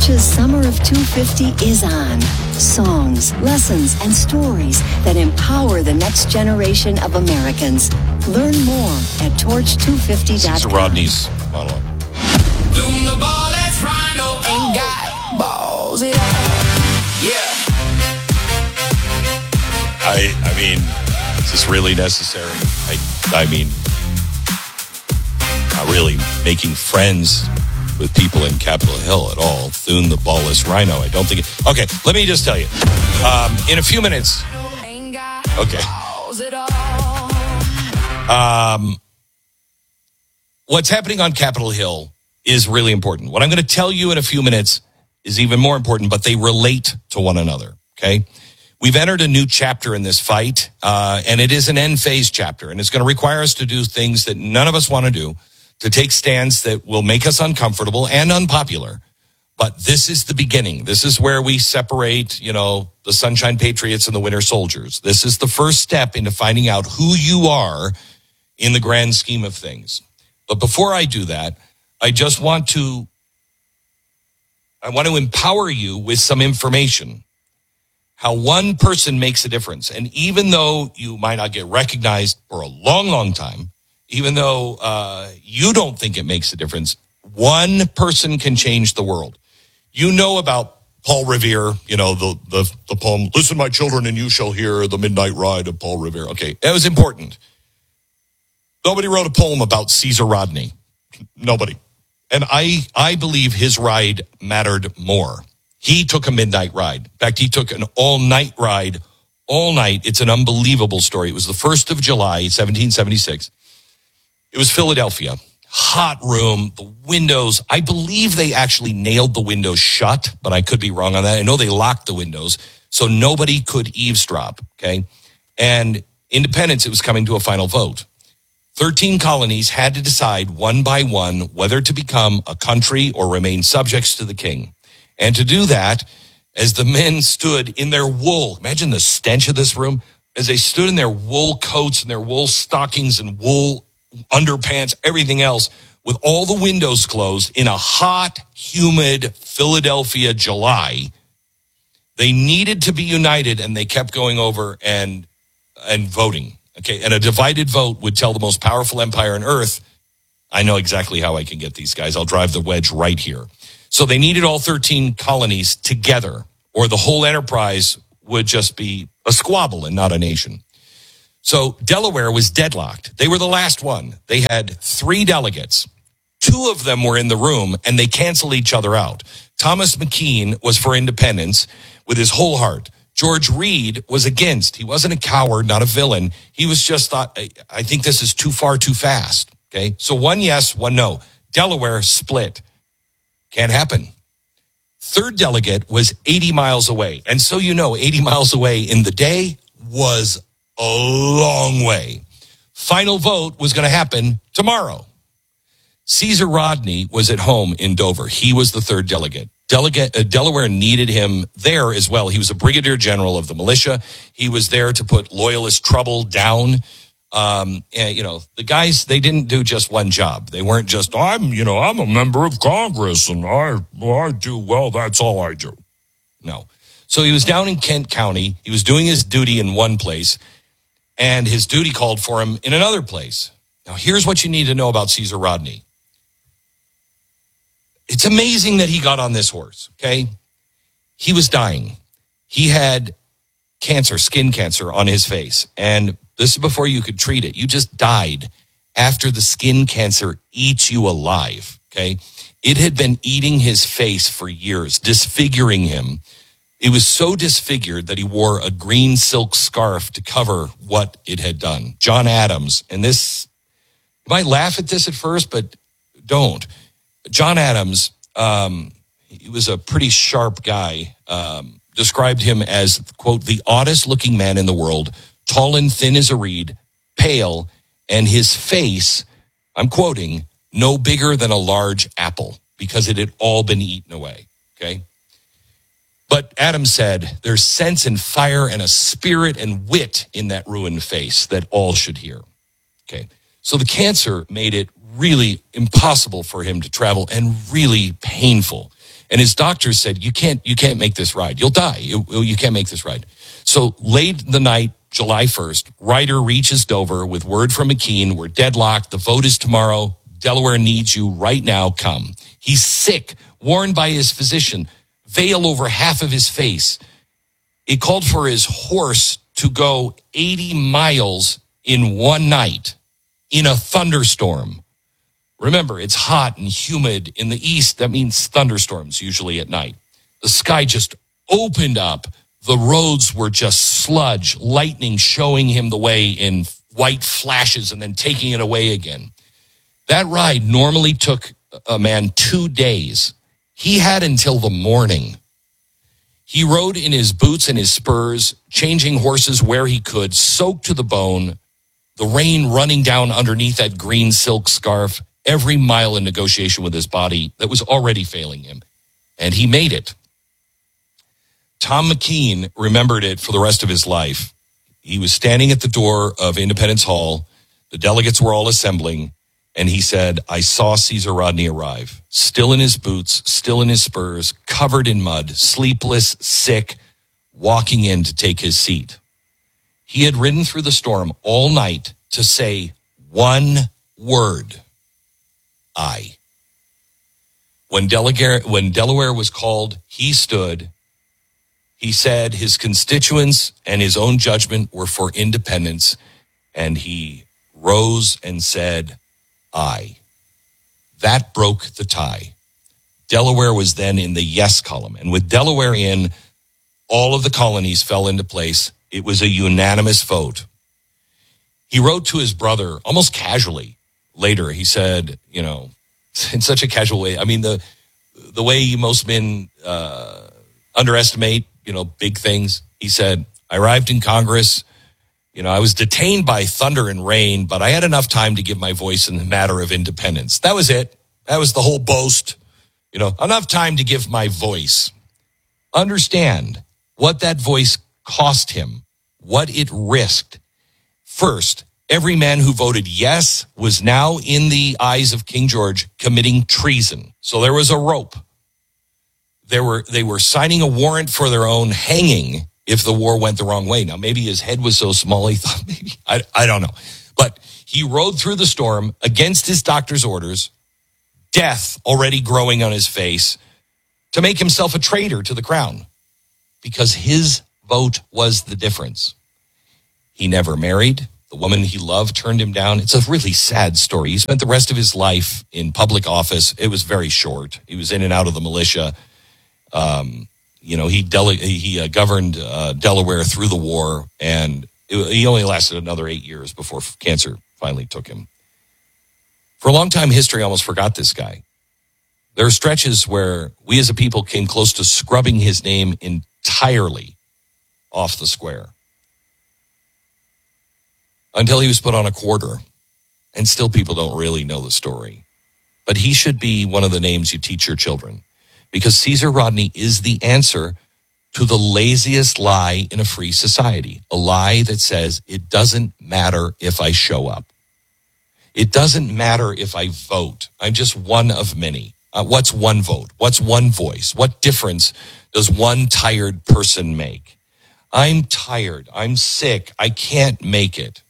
Torch's Summer of 250 is on. Songs, lessons, and stories that empower the next generation of Americans. Learn more at torch250.com. Caesar Rodney's monologue. Doing the ball, let's Rhino ain't got balls at all. Yeah. I mean, is this really necessary? I mean, not really making friends with people in Capitol Hill at all. Thune the ballless Rhino. I don't think it. Okay, let me just tell you. In a few minutes. Okay. What's happening on Capitol Hill is really important. What I'm going to tell you in a few minutes is even more important, but they relate to one another, okay? We've entered a new chapter in this fight, and it is an end phase chapter, and it's going to require us to do things that none of us want to do, to take stands that will make us uncomfortable and unpopular. But this is the beginning. This is where we separate, the Sunshine Patriots and the Winter Soldiers. This is the first step into finding out who you are in the grand scheme of things. But before I do that, I want to empower you with some information. How one person makes a difference. And even though you might not get recognized for a long, long time, even though you don't think it makes a difference, one person can change the world. You know about Paul Revere, the poem, "Listen, my children, and you shall hear the midnight ride" of Paul Revere. Okay, that was important. Nobody wrote a poem about Caesar Rodney. Nobody. And I believe his ride mattered more. He took a midnight ride. In fact, he took an all-night ride, all night. It's an unbelievable story. It was the 1st of July, 1776. It was Philadelphia. Hot room, the windows. I believe they actually nailed the windows shut, but I could be wrong on that. I know they locked the windows, so nobody could eavesdrop, okay? And independence, it was coming to a final vote. 13 colonies had to decide one by one whether to become a country or remain subjects to the king. And to do that, as the men stood in their wool, imagine the stench of this room, as they stood in their wool coats and their wool stockings and wool underpants, everything else, with all the windows closed in a hot, humid Philadelphia July, they needed to be united, and they kept going over and voting. Okay, and a divided vote would tell the most powerful empire on earth, I know exactly how I can get these guys. I'll drive the wedge right here. So they needed all 13 colonies together, or the whole enterprise would just be a squabble and not a nation. So Delaware was deadlocked. They were the last one. They had 3 delegates. 2 of them were in the room, and they canceled each other out. Thomas McKean was for independence with his whole heart. George Reed was against. He wasn't a coward, not a villain. He was just thought, I think this is too far, too fast. Okay, so 1 yes, 1 no. Delaware split. Can't happen. 3rd delegate was 80 miles away. And so 80 miles away in the day was a long way. Final vote was going to happen tomorrow. Caesar Rodney was at home in Dover. He was the 3rd delegate. Delaware needed him there as well. He was a brigadier general of the militia. He was there to put loyalist trouble down. And, the guys, they didn't do just one job. They weren't just, I'm a member of Congress and I do, well, that's all I do. No. So he was down in Kent County. He was doing his duty in one place, and his duty called for him in another place. Now, here's what you need to know about Caesar Rodney. It's amazing that he got on this horse, okay? He was dying. He had cancer, skin cancer on his face, and this is before you could treat it. You just died after the skin cancer eats you alive, okay? It had been eating his face for years, disfiguring him. It was so disfigured that he wore a green silk scarf to cover what it had done. John Adams, and this, you might laugh at this at first, but don't. John Adams, he was a pretty sharp guy, described him as, quote, the oddest looking man in the world, tall and thin as a reed, pale, and his face, I'm quoting, no bigger than a large apple, because it had all been eaten away, okay? But Adams said, there's sense and fire and a spirit and wit in that ruined face that all should hear, okay? So the cancer made it really impossible for him to travel and really painful. And his doctors said, you can't make this ride. You'll die. You can't make this ride. So late the night, July 1st, Ryder reaches Dover with word from McKean. We're deadlocked. The vote is tomorrow. Delaware needs you right now. Come. He's sick, warned by his physician, veil over half of his face. He called for his horse to go 80 miles in one night in a thunderstorm. Remember, it's hot and humid in the east. That means thunderstorms usually at night. The sky just opened up. The roads were just sludge, lightning showing him the way in white flashes and then taking it away again. That ride normally took a man 2 days. He had until the morning. He rode in his boots and his spurs, changing horses where he could, soaked to the bone, the rain running down underneath that green silk scarf, every mile in negotiation with his body that was already failing him. And he made it. Tom McKean remembered it for the rest of his life. He was standing at the door of Independence Hall. The delegates were all assembling. And he said, I saw Caesar Rodney arrive, still in his boots, still in his spurs, covered in mud, sleepless, sick, walking in to take his seat. He had ridden through the storm all night to say one word, I. When Delaware was called, he stood. He said his constituents and his own judgment were for independence, and he rose and said, I. That broke the tie. Delaware was then in the yes column. And with Delaware in, all of the colonies fell into place. It was a unanimous vote. He wrote to his brother almost casually later. He said, in such a casual way. I mean, the way most men underestimate, big things. He said, I arrived in Congress. I was detained by thunder and rain, but I had enough time to give my voice in the matter of independence. That was it. That was the whole boast. Enough time to give my voice. Understand what that voice cost him, what it risked. First, every man who voted yes was now, in the eyes of King George, committing treason. So there was a rope. They were signing a warrant for their own hanging if the war went the wrong way. Now, maybe his head was so small he thought maybe, I don't know. But he rode through the storm against his doctor's orders, death already growing on his face, to make himself a traitor to the crown, because his vote was the difference. He never married. The woman he loved turned him down. It's a really sad story. He spent the rest of his life in public office. It was very short. He was in and out of the militia. He governed Delaware through the war, and he only lasted another 8 years before cancer finally took him. For a long time, history almost forgot this guy. There are stretches where we as a people came close to scrubbing his name entirely off the square, until he was put on a quarter, and still people don't really know the story. But he should be one of the names you teach your children, because Caesar Rodney is the answer to the laziest lie in a free society, a lie that says it doesn't matter if I show up. It doesn't matter if I vote. I'm just one of many. What's one vote? What's one voice? What difference does one tired person make? I'm tired. I'm sick. I can't make it.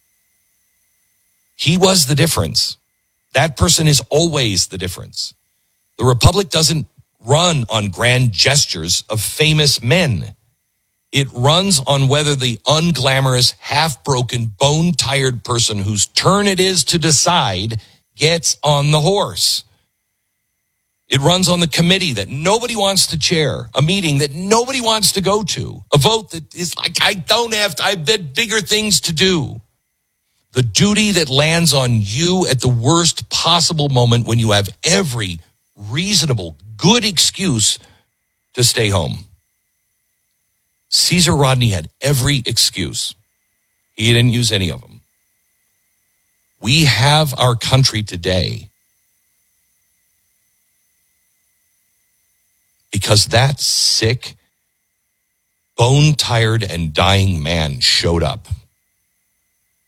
He was the difference. That person is always the difference. The Republic doesn't run on grand gestures of famous men. It runs on whether the unglamorous, half-broken, bone-tired person whose turn it is to decide gets on the horse. It runs on the committee that nobody wants to chair, a meeting that nobody wants to go to, a vote that is like, I've got bigger things to do. The duty that lands on you at the worst possible moment when you have every reasonable, good excuse to stay home. Caesar Rodney had every excuse. He didn't use any of them. We have our country today because that sick, bone-tired, and dying man showed up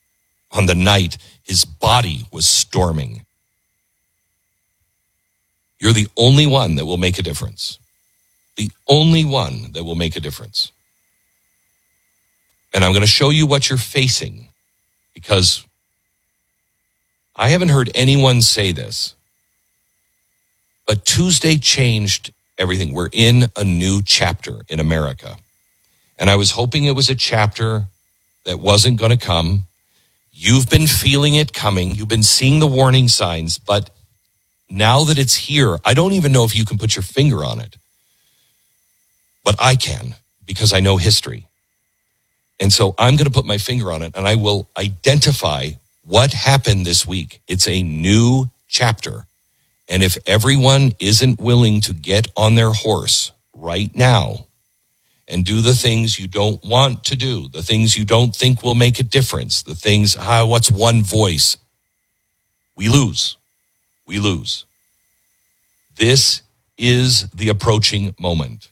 on the night his body was storming. You're the only one that will make a difference. The only one that will make a difference. And I'm going to show you what you're facing, because I haven't heard anyone say this, but Tuesday changed everything. We're in a new chapter in America. And I was hoping it was a chapter that wasn't going to come. You've been feeling it coming. You've been seeing the warning signs, but now that it's here, I don't even know if you can put your finger on it. But I can, because I know history. And so I'm going to put my finger on it, and I will identify what happened this week. It's a new chapter. And if everyone isn't willing to get on their horse right now and do the things you don't want to do, the things you don't think will make a difference, the things, what's one voice? We lose. We lose. This is the approaching moment.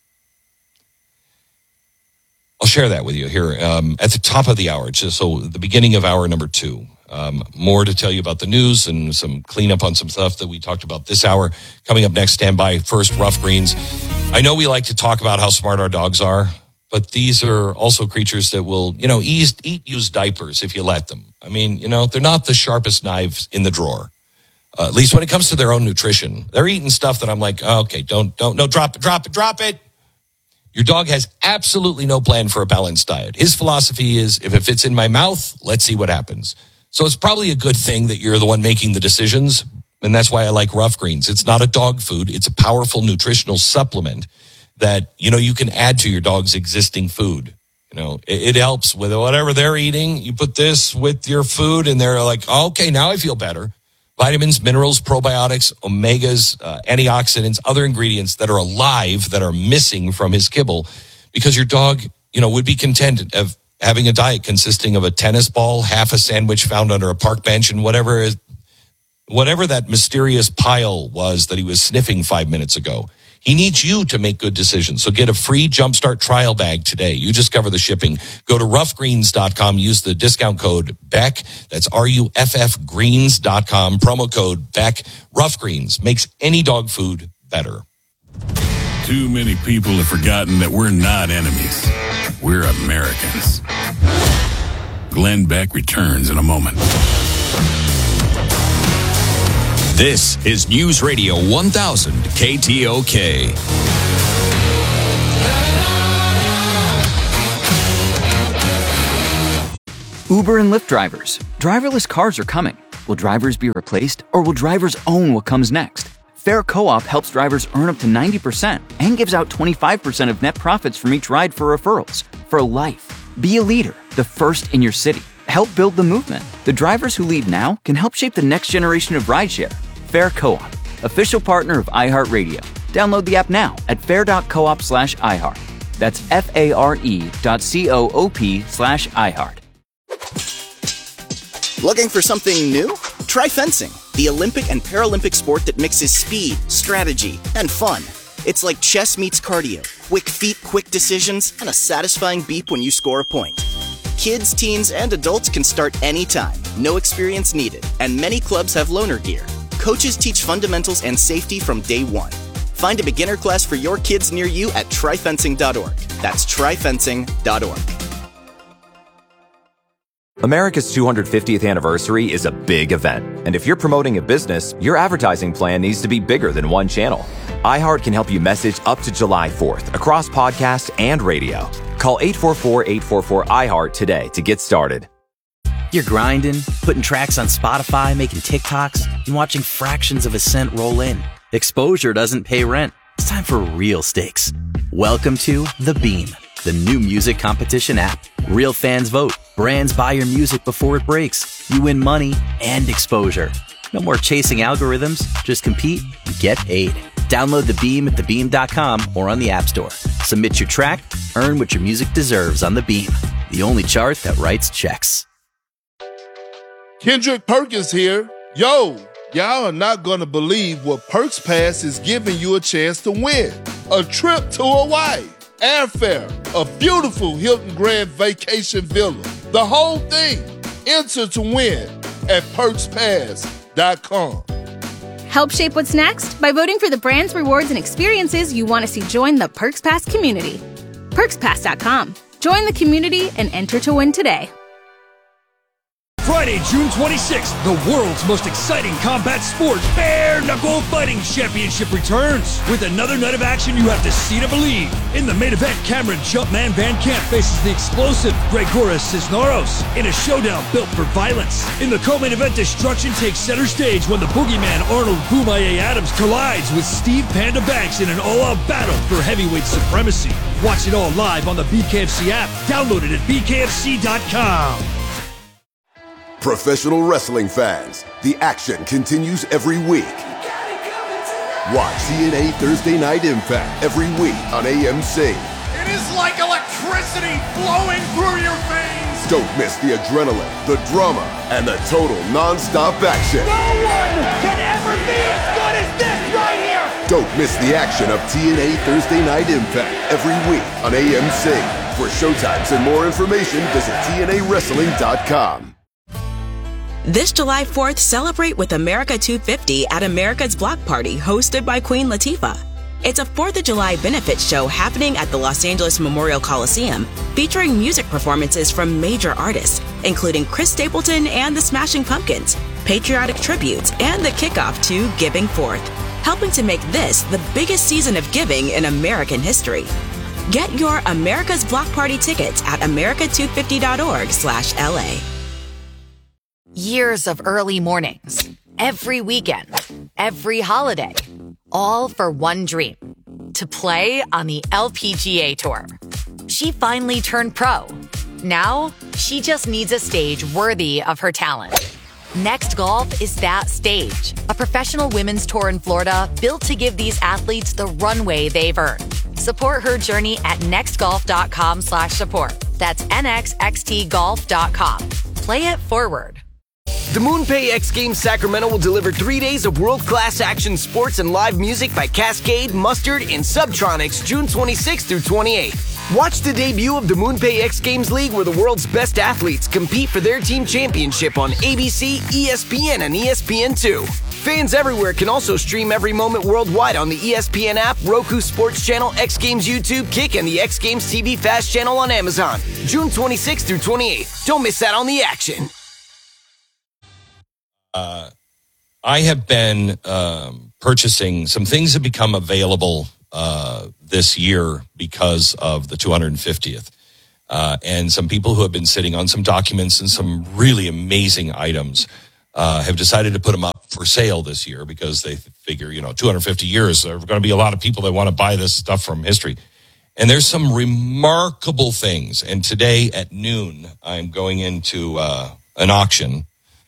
I'll share that with you here at the top of the hour, just so the beginning of hour number 2. More to tell you about the news and some cleanup on some stuff that we talked about this hour. Coming up next, stand by. First, Rough Greens. I know we like to talk about how smart our dogs are, but these are also creatures that will, eat used diapers if you let them. I mean, they're not the sharpest knives in the drawer. At least when it comes to their own nutrition. They're eating stuff that I'm like, okay, don't, drop it. Your dog has absolutely no plan for a balanced diet. His philosophy is, if it fits in my mouth, let's see what happens. So it's probably a good thing that you're the one making the decisions. And that's why I like Rough Greens. It's not a dog food. It's a powerful nutritional supplement that, you can add to your dog's existing food. It helps with whatever they're eating. You put this with your food and they're like, okay, now I feel better. Vitamins, minerals, probiotics, omegas, antioxidants, other ingredients that are alive that are missing from his kibble, because your dog, would be content of having a diet consisting of a tennis ball, half a sandwich found under a park bench, and whatever that mysterious pile was that he was sniffing 5 minutes ago. He needs you to make good decisions. So get a free Jumpstart trial bag today. You just cover the shipping. Go to roughgreens.com. Use the discount code BECK. That's RUFF greens.com. Promo code BECK. Rough Greens makes any dog food better. Too many people have forgotten that we're not enemies. We're Americans. Glenn Beck returns in a moment. This is News Radio 1000 KTOK. Uber and Lyft drivers. Driverless cars are coming. Will drivers be replaced, or will drivers own what comes next? Fair Co-op helps drivers earn up to 90% and gives out 25% of net profits from each ride for referrals. For life. Be a leader, the first in your city. Help build the movement. The drivers who lead now can help shape the next generation of rideshare. Fair Co-op, official partner of iHeartRadio. Download the app now at fair.coop/iHeart. That's FARE.coop/iHeart. Looking for something new? Try fencing, the Olympic and Paralympic sport that mixes speed, strategy, and fun. It's like chess meets cardio, quick feet, quick decisions, and a satisfying beep when you score a point. Kids, teens, and adults can start anytime, no experience needed, and many clubs have loaner gear. Coaches teach fundamentals and safety from day one. Find a beginner class for your kids near you at tryfencing.org. That's tryfencing.org. America's 250th anniversary is a big event, and if you're promoting a business, your advertising plan needs to be bigger than one channel. iHeart can help you message up to July 4th across podcasts and radio. Call 844-844-iHeart today to get started. You're grinding, putting tracks on Spotify, making TikToks, and watching fractions of a cent roll in. Exposure doesn't pay rent. It's time for real stakes. Welcome to The Beam, the new music competition app. Real fans vote. Brands buy your music before it breaks. You win money and exposure. No more chasing algorithms. Just compete and get paid. Download The Beam at thebeam.com or on the App Store. Submit your track, earn what your music deserves on The Beam, the only chart that writes checks. Kendrick Perkins here. Yo, y'all are not going to believe what Perks Pass is giving you a chance to win. A trip to Hawaii, airfare, a beautiful Hilton Grand Vacation Villa. The whole thing. Enter to win at PerksPass.com. Help shape what's next by voting for the brands, rewards, and experiences you want to see join the Perks Pass community. PerksPass.com. Join the community and enter to win today. Friday, June 26th, the world's most exciting combat sport, Bare Knuckle Fighting Championship returns. With another night of action you have to see to believe. In the main event, Cameron Jumpman Van Camp faces the explosive Gregoras Cisneros in a showdown built for violence. In the co-main event, destruction takes center stage when the boogeyman Arnold Boomaye Adams collides with Steve Panda Banks in an all-out battle for heavyweight supremacy. Watch it all live on the BKFC app. Download it at bkfc.com. Professional wrestling fans, the action continues every week. Watch TNA Thursday Night Impact every week on AMC. It is like electricity flowing through your veins. Don't miss the adrenaline, the drama, and the total non-stop action. No one can ever be as good as this right here. Don't miss the action of TNA Thursday Night Impact every week on AMC. For showtimes and more information, visit TNAWrestling.com. This July 4th, celebrate with America 250 at America's Block Party, hosted by Queen Latifah. It's a 4th of July benefit show happening at the Los Angeles Memorial Coliseum, featuring music performances from major artists, including Chris Stapleton and the Smashing Pumpkins, patriotic tributes, and the kickoff to Giving Forth, helping to make this the biggest season of giving in American history. Get your America's Block Party tickets at america250.org/LA. Years of early mornings, every weekend, every holiday, all for one dream, to play on the LPGA Tour. She finally turned pro. Now, she just needs a stage worthy of her talent. Next Golf is that stage, a professional women's tour in Florida built to give these athletes the runway they've earned. Support her journey at nextgolf.com/support. That's nxxtgolf.com. Play it forward. The MoonPay X Games Sacramento will deliver 3 days of world-class action sports and live music by Cascade, Mustard, and Subtronics June 26th through 28th. Watch the debut of the MoonPay X Games League, where the world's best athletes compete for their team championship on ABC, ESPN, and ESPN2. Fans everywhere can also stream every moment worldwide on the ESPN app, Roku Sports Channel, X Games YouTube, Kick, and the X Games TV Fast channel on Amazon. June 26th through 28th. Don't miss out on the action. I have been purchasing some things that become available this year because of the 250th. And some people who have been sitting on some documents and some really amazing items have decided to put them up for sale this year because they figure, 250 years, there are going to be a lot of people that want to buy this stuff from history. And there's some remarkable things. And today at noon, I'm going into an auction.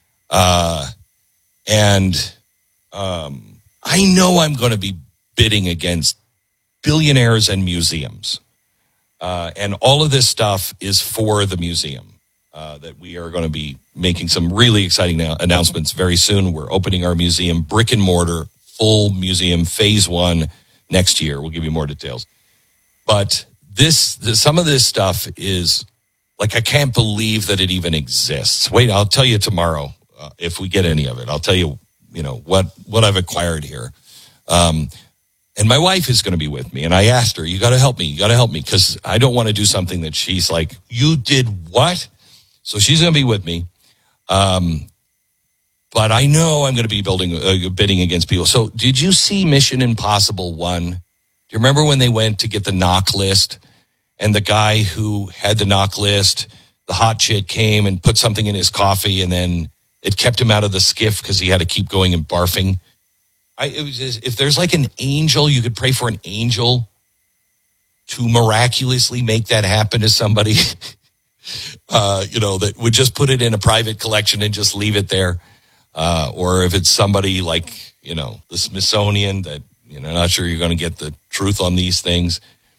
I know I'm going to be bidding against billionaires and museums. And all of this stuff is for the museum, that we are going to be making some really exciting announcements very soon. We're opening our museum, brick and mortar, full museum, phase 1 next year. We'll give you more details. But some of this stuff is like, I can't believe that it even exists. Wait, I'll tell you tomorrow. If we get any of it, I'll tell you, what I've acquired here. And my wife is going to be with me. And I asked her, you got to help me. Because I don't want to do something that she's like, you did what? So she's going to be with me. But I know I'm going to be bidding against people. So did you see Mission Impossible 1? Do you remember when they went to get the knock list? And the guy who had the knock list, the hot chick, came and put something in his coffee, and then it kept him out of the skiff because he had to keep going and barfing. If there's like an angel, you could pray for an angel to miraculously make that happen to somebody, that would just put it in a private collection and just leave it there. Or if it's somebody like, the Smithsonian that, not sure you're going to get the truth on these things.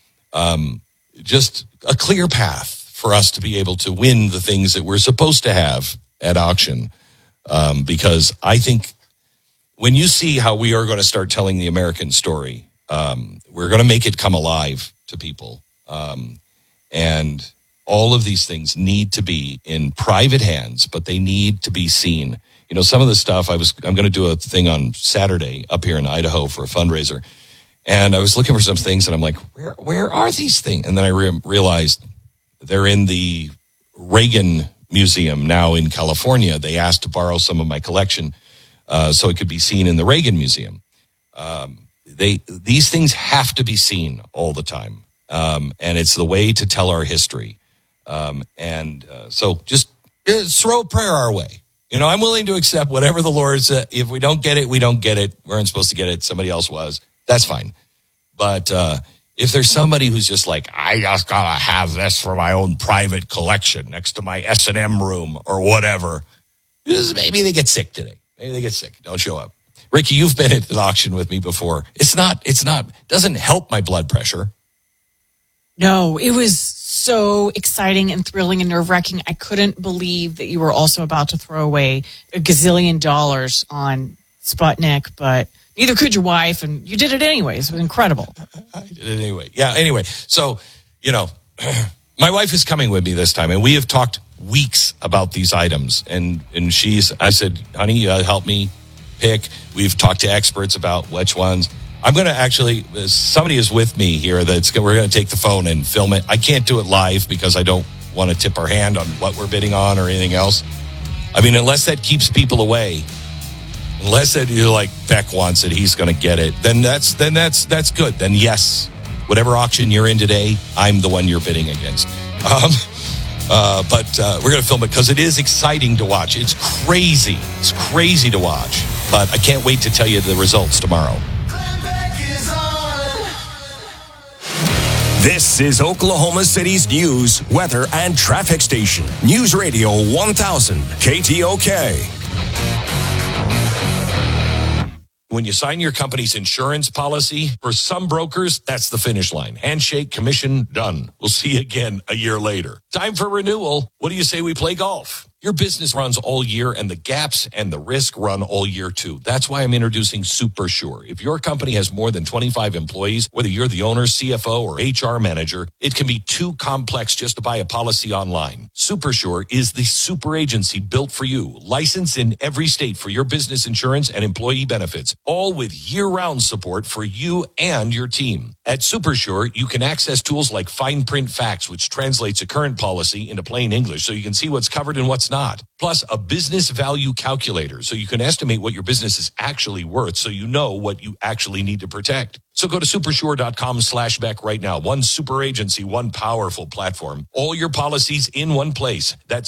Just a clear path for us to be able to win the things that we're supposed to have at auction. Because I think when you see how we are going to start telling the American story, we're going to make it come alive to people. And all of these things need to be in private hands, but they need to be seen. You know, some of the stuff I'm going to do a thing on Saturday up here in Idaho for a fundraiser. And I was looking for some things and I'm like, where are these things? And then I realized they're in the Reagan Museum now in California. They asked to borrow some of my collection so it could be seen in the Reagan Museum. These things have to be seen all the time. And it's the way to tell our history. So just throw a prayer our way. You know, I'm willing to accept whatever the Lord said. If we don't get it, we don't get it. We weren't supposed to get it. Somebody else was. That's fine. But if there's somebody who's just like, I just gotta have this for my own private collection next to my S&M room or whatever, maybe they get sick today. Maybe they get sick. Don't show up. Ricky, you've been at an auction with me before. Doesn't help my blood pressure. No, it was so exciting and thrilling and nerve-wracking. I couldn't believe that you were also about to throw away $1 gazillion on Sputnik, but neither could your wife, and you did it anyways. It was incredible. I did it anyway. Yeah, anyway. So, you know, my wife is coming with me this time, and we have talked weeks about these items. And I said, honey, help me pick. We've talked to experts about which ones. I'm going to actually, somebody is with me here we're going to take the phone and film it. I can't do it live because I don't want to tip our hand on what we're bidding on or anything else. I mean, unless that keeps people away, unless that you're like Beck wants it, he's going to get it, then that's good. Then yes, whatever auction you're in today, I'm the one you're bidding against. But we're going to film it because it is exciting to watch. It's crazy. It's crazy to watch. But I can't wait to tell you the results tomorrow. This is Oklahoma City's news, weather, and traffic station. News Radio 1000 KTOK. When you sign your company's insurance policy, for some brokers, that's the finish line. Handshake, commission, done. We'll see you again a year later. Time for renewal. What do you say we play golf? Your business runs all year, and the gaps and the risk run all year, too. That's why I'm introducing SuperSure. If your company has more than 25 employees, whether you're the owner, CFO, or HR manager, it can be too complex just to buy a policy online. SuperSure is the super agency built for you, licensed in every state for your business insurance and employee benefits, all with year-round support for you and your team. At SuperSure, you can access tools like Fine Print Facts, which translates a current policy into plain English so you can see what's covered and what's not. Plus, a business value calculator so you can estimate what your business is actually worth so you know what you actually need to protect. So go to supersure.com/Beck right now. One super agency, one powerful platform. All your policies in one place. That's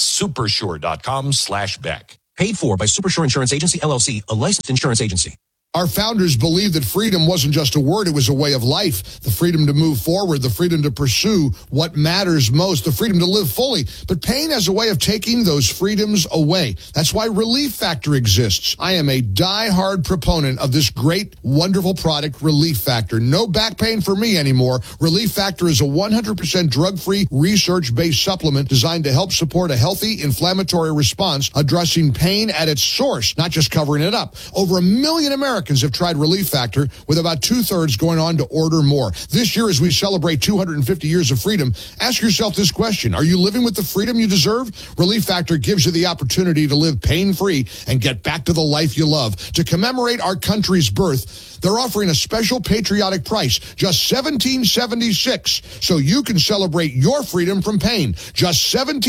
supersure.com/Beck. Paid for by Supersure Insurance Agency, LLC, a licensed insurance agency. Our founders believed that freedom wasn't just a word, it was a way of life. The freedom to move forward, the freedom to pursue what matters most, the freedom to live fully. But pain has a way of taking those freedoms away. That's why Relief Factor exists. I am a die-hard proponent of this great, wonderful product, Relief Factor. No back pain for me anymore. Relief Factor is a 100% drug-free, research-based supplement designed to help support a healthy inflammatory response, addressing pain at its source, not just covering it up. Over 1 million Americans have tried Relief Factor, with about 2/3 going on to order more. This year, as we celebrate 250 years of freedom, ask yourself this question. Are you living with the freedom you deserve? Relief Factor gives you the opportunity to live pain-free and get back to the life you love. To commemorate our country's birth, they're offering a special patriotic price, just $17.76, so you can celebrate your freedom from pain. Just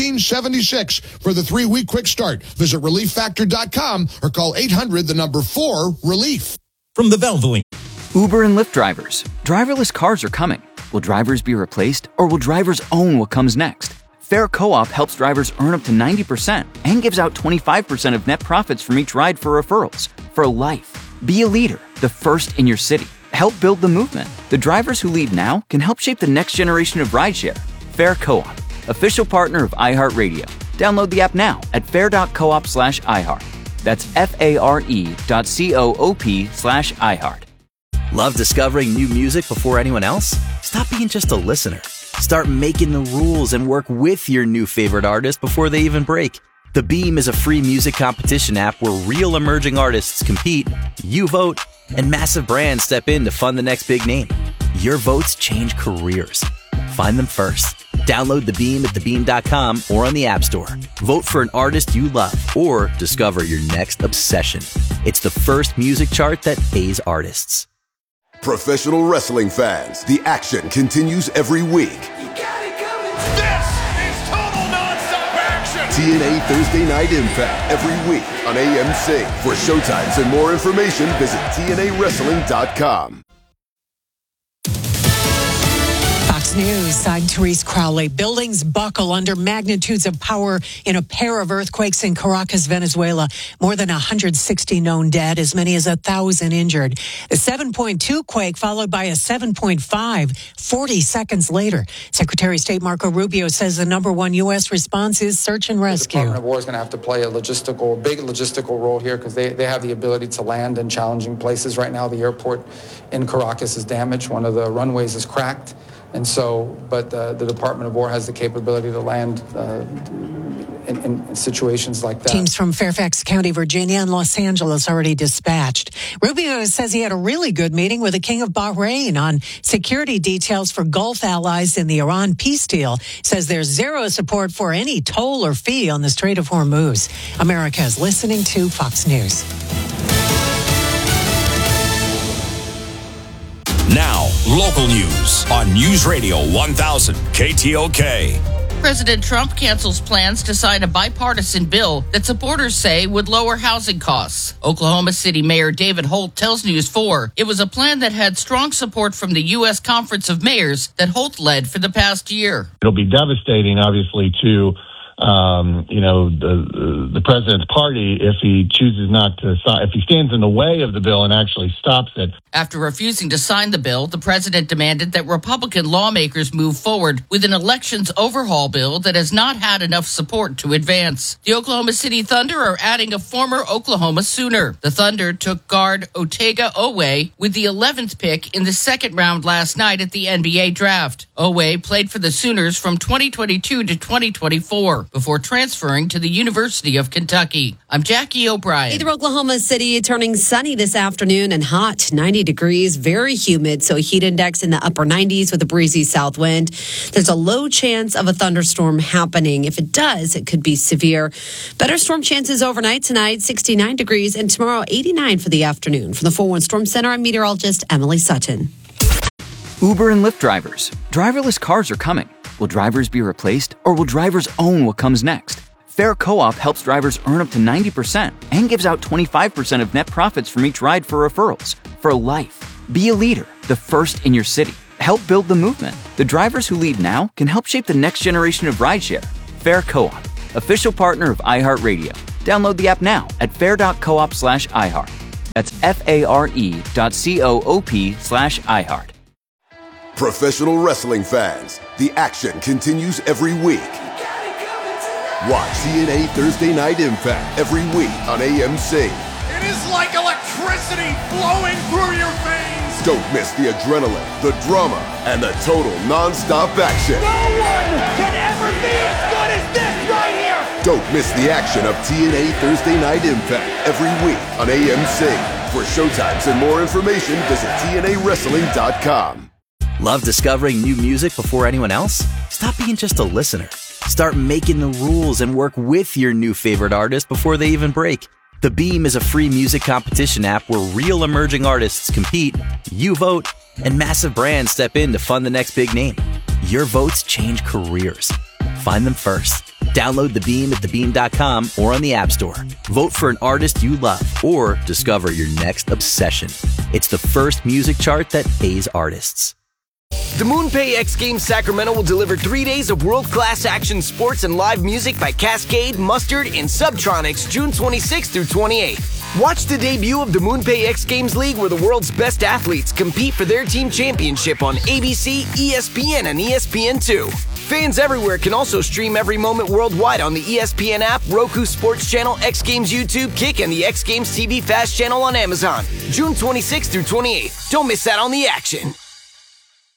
$17.76 for the 3-week quick start. Visit ReliefFactor.com or call 800-4-RELIEF. From the Valvoline. Uber and Lyft drivers. Driverless cars are coming. Will drivers be replaced, or will drivers own what comes next? Fair Co-op helps drivers earn up to 90% and gives out 25% of net profits from each ride for referrals. For life. Be a leader, the first in your city. Help build the movement. The drivers who lead now can help shape the next generation of rideshare. Fair Co-op, official partner of iHeartRadio. Download the app now at fair.coop/iHeart. That's FARE.coop/iHeart. Love discovering new music before anyone else? Stop being just a listener. Start making the rules and work with your new favorite artist before they even break. The Beam is a free music competition app where real emerging artists compete, you vote, and massive brands step in to fund the next big name. Your votes change careers. Find them first. Download The Beam at thebeam.com or on the App Store. Vote for an artist you love or discover your next obsession. It's the first music chart that pays artists. Professional wrestling fans, the action continues every week. This is total non-stop action! TNA Thursday Night Impact every week on AMC. For showtimes and more information, visit TNAWrestling.com. Fox News, I'm Therese Crowley. Buildings buckle under magnitudes of power in a pair of earthquakes in Caracas, Venezuela. More than 160 known dead, as many as 1,000 injured. The 7.2 quake followed by a 7.5 40 seconds later. Secretary of State Marco Rubio says the number one U.S. response is search and rescue. The Department of War is going to have to play a big logistical role here because they have the ability to land in challenging places. Right now, the airport in Caracas is damaged. One of the runways is cracked. And so, but the Department of War has the capability to land in situations like that. Teams from Fairfax County, Virginia, and Los Angeles already dispatched. Rubio says he had a really good meeting with the King of Bahrain on security details for Gulf allies in the Iran peace deal. Says there's zero support for any toll or fee on the Strait of Hormuz. America is listening to Fox News. Now, local news on News Radio 1000 KTOK. President Trump cancels plans to sign a bipartisan bill that supporters say would lower housing costs. Oklahoma City Mayor David Holt tells News 4 it was a plan that had strong support from the U.S. Conference of Mayors that Holt led for the past year. It'll be devastating, obviously, to the president's party if he chooses not to sign, if he stands in the way of the bill and actually stops it. After refusing to sign the bill, the president demanded that Republican lawmakers move forward with an elections overhaul bill that has not had enough support to advance. The Oklahoma City Thunder are adding a former Oklahoma Sooner. The Thunder took guard Otega Oweh with the 11th pick in the second round last night at the NBA draft. Oweh played for the Sooners from 2022 to 2024 before transferring to the University of Kentucky. I'm Jackie O'Brien. Either Oklahoma City turning sunny this afternoon and hot, 90 degrees, very humid, so heat index in the upper 90s with a breezy south wind. There's a low chance of a thunderstorm happening. If it does, it could be severe. Better storm chances overnight tonight, 69 degrees, and tomorrow 89 for the afternoon. From the 4-1 Storm Center, I'm meteorologist Emily Sutton. Uber and Lyft drivers. Driverless cars are coming. Will drivers be replaced, or will drivers own what comes next? Fair Co-op helps drivers earn up to 90% and gives out 25% of net profits from each ride for referrals. For life. Be a leader, the first in your city. Help build the movement. The drivers who lead now can help shape the next generation of rideshare. Fair Co-op, official partner of iHeartRadio. Download the app now at fair.coop/iHeart. That's FARE.coop/iHeart. Professional wrestling fans, the action continues every week. Watch TNA Thursday Night Impact every week on AMC. It is like electricity flowing through your veins. Don't miss the adrenaline, the drama, and the total non-stop action. No one can ever be as good as this right here. Don't miss the action of TNA Thursday Night Impact every week on AMC. For showtimes and more information, visit TNAWrestling.com. Love discovering new music before anyone else? Stop being just a listener. Start making the rules and work with your new favorite artist before they even break. The Beam is a free music competition app where real emerging artists compete, you vote, and massive brands step in to fund the next big name. Your votes change careers. Find them first. Download The Beam at thebeam.com or on the App Store. Vote for an artist you love or discover your next obsession. It's the first music chart that pays artists. The MoonPay X Games Sacramento will deliver 3 days of world-class action sports and live music by Cascade, Mustard, and Subtronics June 26th through 28th. Watch the debut of the MoonPay X Games League where the world's best athletes compete for their team championship on ABC, ESPN, and ESPN2. Fans everywhere can also stream every moment worldwide on the ESPN app, Roku Sports Channel, X Games YouTube, Kick, and the X Games TV Fast channel on Amazon. June 26th through 28th. Don't miss out on the action.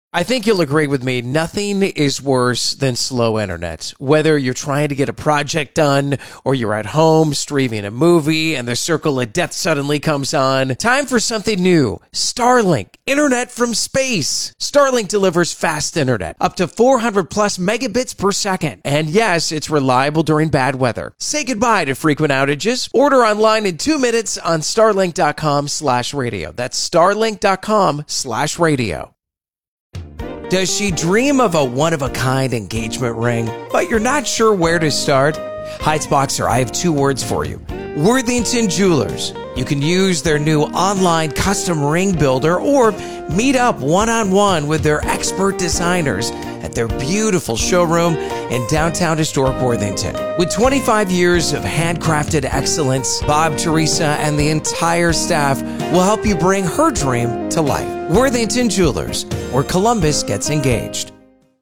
I think you'll agree with me. Nothing is worse than slow internet. Whether you're trying to get a project done or you're at home streaming a movie and the circle of death suddenly comes on. Time for something new. Starlink. Internet from space. Starlink delivers fast internet. Up to 400 plus megabits per second. And yes, it's reliable during bad weather. Say goodbye to frequent outages. Order online in 2 minutes on starlink.com/radio. That's starlink.com/radio. Does she dream of a one-of-a-kind engagement ring, but you're not sure where to start? Heights Boxer, I have 2 words for you. Worthington Jewelers. You can use their new online custom ring builder or meet up one-on-one with their expert designers at their beautiful showroom in downtown historic Worthington. With 25 years of handcrafted excellence, Bob, Teresa, and the entire staff will help you bring her dream to life. Worthington Jewelers, where Columbus gets engaged.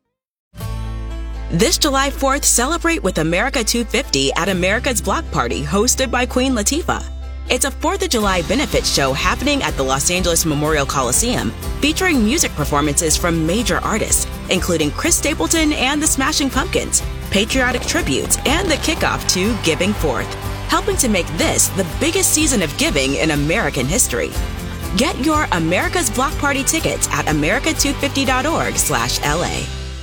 This July 4th, celebrate with America 250 at America's Block Party, hosted by Queen Latifah. It's a 4th of July benefit show happening at the Los Angeles Memorial Coliseum, featuring music performances from major artists, including Chris Stapleton and the Smashing Pumpkins, patriotic tributes, and the kickoff to Giving Forth, helping to make this the biggest season of giving in American history. Get your America's Block Party tickets at america250.org/LA.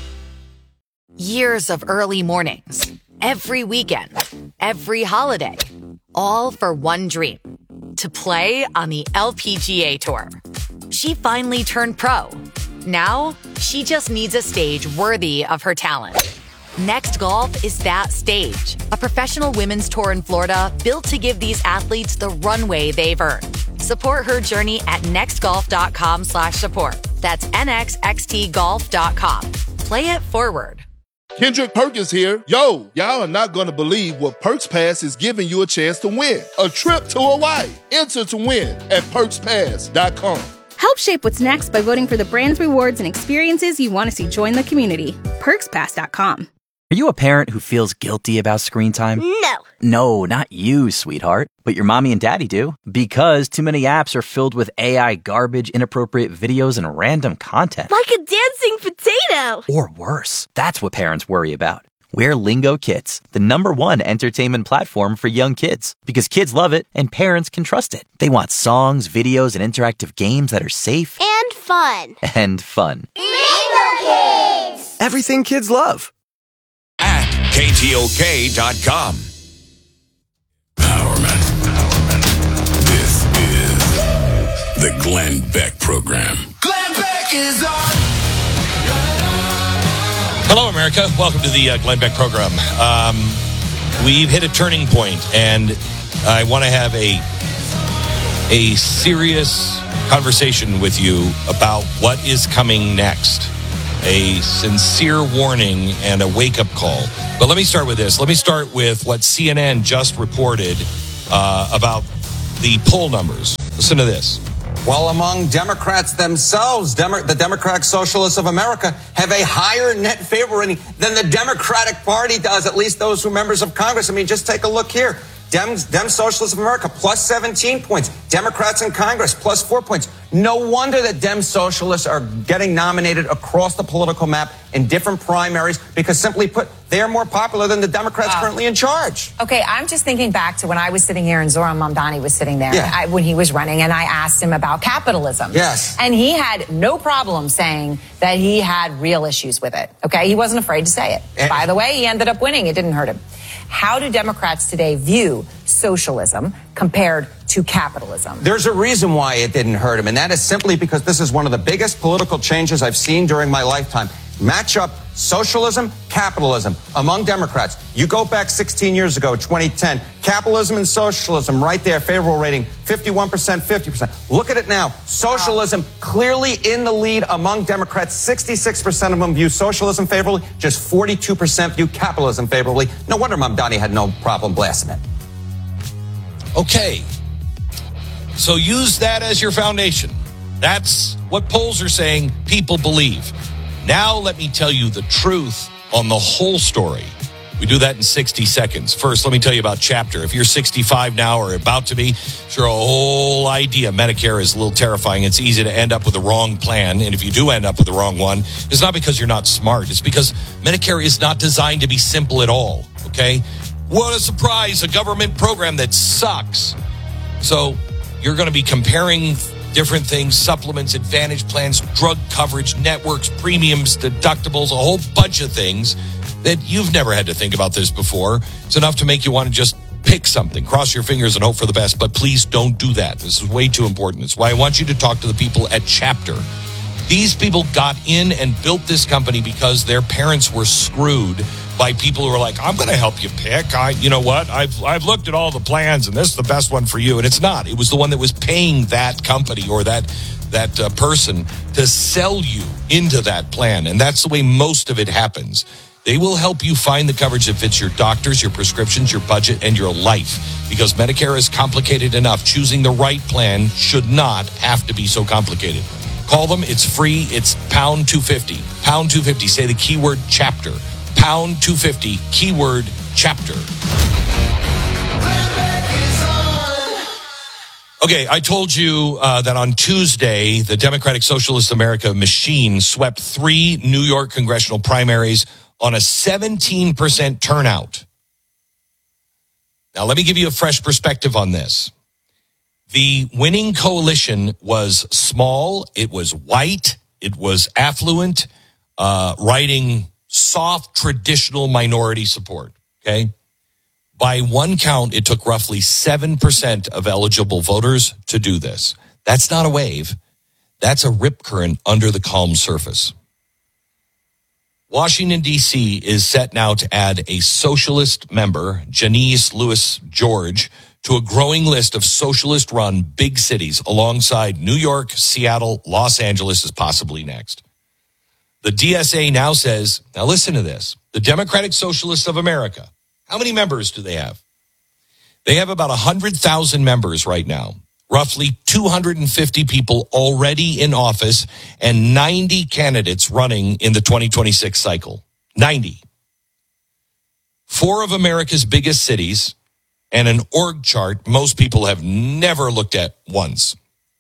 Years of early mornings, every weekend, every holiday, all for one dream, to play on the LPGA Tour. She finally turned pro. Now, she just needs a stage worthy of her talent. Next Golf is that stage, a professional women's tour in Florida built to give these athletes the runway they've earned. Support her journey at nextgolf.com/support. That's nxxtgolf.com. Play it forward. Kendrick Perkins here. Yo, y'all are not going to believe what Perks Pass is giving you a chance to win. A trip to Hawaii. Enter to win at perkspass.com. Help shape what's next by voting for the brands, rewards, and experiences you want to see join the community. PerksPass.com. Are you a parent who feels guilty about screen time? No. No, not you, sweetheart. But your mommy and daddy do. Because too many apps are filled with AI garbage, inappropriate videos, and random content. Like a dancing potato. Or worse. That's what parents worry about. We're Lingo Kids, the #1 entertainment platform for young kids. Because kids love it and parents can trust it. They want songs, videos, and interactive games that are safe. And fun. And fun. Lingo Kids. Everything kids love. At KTOK.com. This is the Glenn Beck Program. Glenn Beck is on. Hello, America. Welcome to the Glenn Beck Program. We've hit a turning point, and I want to have a serious conversation with you about what is coming next. A sincere warning and a wake-up call. But let me start with this. Let me start with what CNN just reported about the poll numbers. Listen to this. Well, among Democrats themselves, the Democratic Socialists of America have a higher net favor rating than the Democratic Party does, at least those who are members of Congress. I mean, just take a look here. Dem Socialists of America, plus 17 points. Democrats in Congress, plus 4 points. No wonder that Dem Socialists are getting nominated across the political map in different primaries because, simply put, they're more popular than the Democrats currently in charge. Okay, I'm just thinking back to when I was sitting here and Zoran Mamdani was sitting there when he was running, and I asked him about capitalism. Yes. And he had no problem saying that he had real issues with it. Okay, he wasn't afraid to say it. By the way, he ended up winning. It didn't hurt him. How do Democrats today view socialism compared to capitalism? There's a reason why it didn't hurt him, and that is simply because this is one of the biggest political changes I've seen during my lifetime. Match up socialism, capitalism among Democrats. You go back 16 years ago, 2010, capitalism and socialism right there, favorable rating, 51%, 50%. Look at it now. Socialism clearly in the lead among Democrats. 66% of them view socialism favorably, just 42% view capitalism favorably. No wonder Mamdani had no problem blasting it. Okay. So use that as your foundation. That's what polls are saying people believe. Now let me tell you the truth on the whole story. We do that in 60 seconds. First, let me tell you about Chapter. If you're 65 now or about to be, sure, a whole idea Medicare is a little terrifying. It's easy to end up with the wrong plan. And if you do end up with the wrong one, it's not because you're not smart. It's because Medicare is not designed to be simple at all, okay? What a surprise, a government program that sucks. So you're going to be comparing different things, supplements, advantage plans, drug coverage, networks, premiums, deductibles, a whole bunch of things that you've never had to think about this before. It's enough to make you want to just pick something, cross your fingers and hope for the best, but please don't do that. This is way too important. It's why I want you to talk to the people at Chapter. These people got in and built this company because their parents were screwed by people who are like, I'm going to help you pick. You know what? I've looked at all the plans, and this is the best one for you. And it's not. It was the one that was paying that company or that person to sell you into that plan. And that's the way most of it happens. They will help you find the coverage that fits your doctors, your prescriptions, your budget, and your life. Because Medicare is complicated enough. Choosing the right plan should not have to be so complicated. Call them. It's free. It's pound 250. Pound 250. Say the keyword Chapter. Pound 250, keyword Chapter. Okay, I told you that on Tuesday, the Democratic Socialist America machine swept 3 New York congressional primaries on a 17% turnout. Now, let me give you a fresh perspective on this. The winning coalition was small, it was white, it was affluent, riding soft, traditional minority support, okay? By one count, it took roughly 7% of eligible voters to do this. That's not a wave. That's a rip current under the calm surface. Washington, D.C. is set now to add a socialist member, Janice Lewis George, to a growing list of socialist-run big cities alongside New York, Seattle, Los Angeles is possibly next. The DSA now says, now listen to this, the Democratic Socialists of America, how many members do they have? They have about 100,000 members right now, roughly 250 people already in office, and 90 candidates running in the 2026 cycle. 90. 4 of America's biggest cities, and an org chart most people have never looked at once.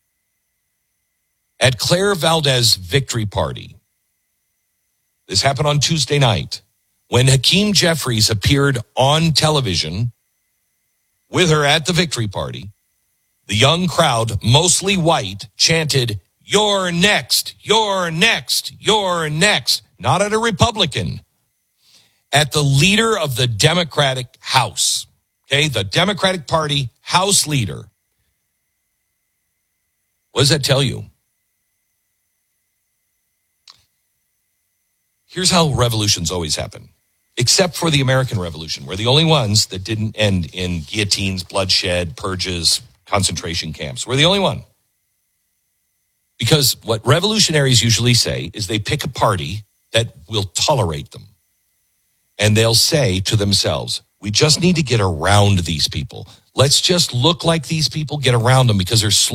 At Claire Valdez Victory Party, this happened on Tuesday night, when Hakeem Jeffries appeared on television with her at the victory party. The young crowd, mostly white, chanted, "You're next, you're next, you're next." Not at a Republican, at the leader of the Democratic House. Okay, the Democratic Party House leader. What does that tell you? Here's how revolutions always happen, except for the American Revolution. We're the only ones that didn't end in guillotines, bloodshed, purges, concentration camps. We're the only one. Because what revolutionaries usually say is they pick a party that will tolerate them. And they'll say to themselves, we just need to get around these people. Let's just look like these people, get around them because they're